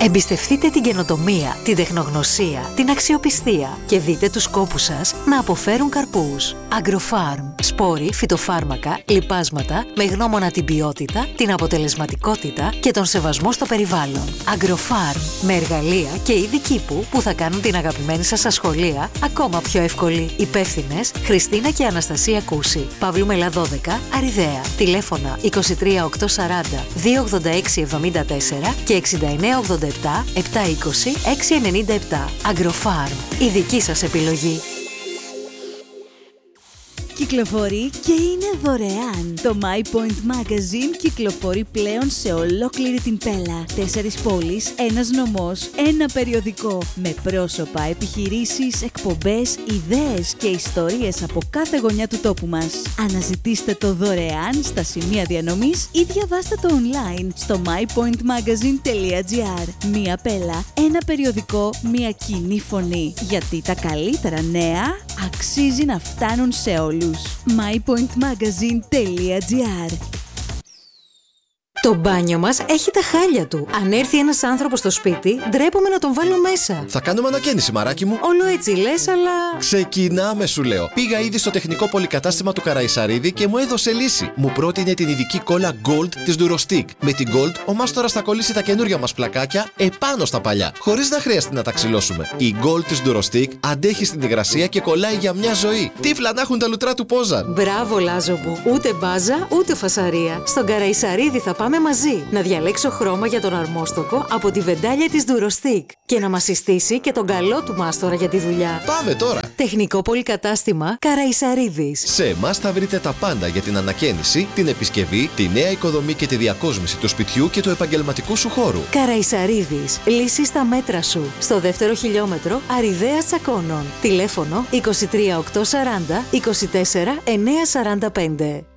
Εμπιστευτείτε την καινοτομία, την τεχνογνωσία, την αξιοπιστία και δείτε τους κόπους σας να αποφέρουν καρπούς. Agrofarm. Σπόροι, φυτοφάρμακα, λιπάσματα με γνώμονα την ποιότητα, την αποτελεσματικότητα και τον σεβασμό στο περιβάλλον. Agrofarm. Με εργαλεία και είδη κήπου που θα κάνουν την αγαπημένη σας ασχολία ακόμα πιο εύκολη. Υπεύθυνες Χριστίνα και Αναστασία Κούση. Παύλου Μελά 12, Αριδαία. Τηλέφωνα 23 840 286 74 και 69 87 720 697. Agrofarm. Η δική σας επιλογή. Κυκλοφορεί και είναι δωρεάν. Το My Point Magazine κυκλοφορεί πλέον σε ολόκληρη την Πέλα. 4 πόλεις, 1 νομός, 1 περιοδικό. Με πρόσωπα, επιχειρήσεις, εκπομπές, ιδέες και ιστορίες από κάθε γωνιά του τόπου μας. Αναζητήστε το δωρεάν στα σημεία διανομής ή διαβάστε το online στο mypointmagazine.gr. Μία Πέλα, 1 περιοδικό, μία κοινή φωνή. Γιατί τα καλύτερα νέα αξίζει να φτάνουν σε όλους. mypointmagazine.gr. Το μπάνιο μας έχει τα χάλια του. Αν έρθει ένας άνθρωπος στο σπίτι, ντρέπομαι να τον βάλω μέσα. Θα κάνουμε ανακαίνιση, μαράκι μου. Όλο έτσι λες, αλλά... Ξεκινάμε, σου λέω. Πήγα ήδη στο τεχνικό πολυκατάστημα του Καραϊσαρίδη και μου έδωσε λύση. Μου πρότεινε την ειδική κόλλα Gold της Durostick. Με την Gold, ο μάστορας θα κολλήσει τα καινούργια μας πλακάκια επάνω στα παλιά, χωρίς να χρειαστεί να τα ξυλώσουμε. Η Gold της Durostick αντέχει στην υγρασία και κολλάει για μια ζωή. Τύφλα να έχουν τα λουτρά του Πόζαν. Μπράβο, Λάζο μου. Ούτε μπάζα, ούτε φασαρία. Στον Καραϊσαρίδη θα πάμε μαζί. Να διαλέξω χρώμα για τον αρμόστοκο από τη βεντάλια της Durostick και να μας συστήσει και τον καλό του μάστορα για τη δουλειά. Πάμε τώρα! Τεχνικό πολυκατάστημα Καραϊσαρίδης. Σε εμάς θα βρείτε τα πάντα για την ανακαίνιση, την επισκευή, τη νέα οικοδομή και τη διακόσμηση του σπιτιού και του επαγγελματικού σου χώρου. Καραϊσαρίδης. Λύση στα μέτρα σου. Στο 2ο χιλιόμετρο Αριδαίας Τσακώνων. Τηλέφωνο 23 840 24 945.